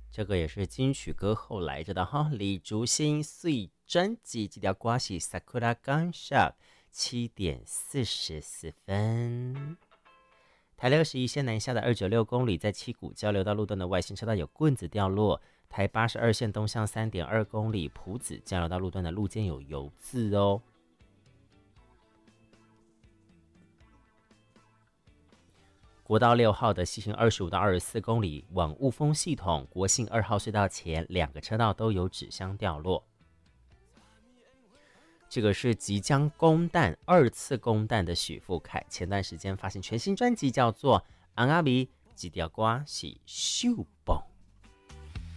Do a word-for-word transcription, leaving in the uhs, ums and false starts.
这个也是金曲歌后来着的哈。李竹新碎专辑这条歌是 Sakura Gunshot， 七点四十四分。台六十一线南下的二九六公里，在七股交流道路段的外线车道有棍子掉落。台八十二线东向 三点二公里，埔子交流道路段的路肩有油渍哦。国道六号的西行二十五到二十四公里往雾峰系统，国信二号隧道前两个车道都有纸箱掉落。这个是即将公弹二次公弹的许富凯，前段时间发行全新专辑叫做《昂阿比几条瓜是秀蹦》。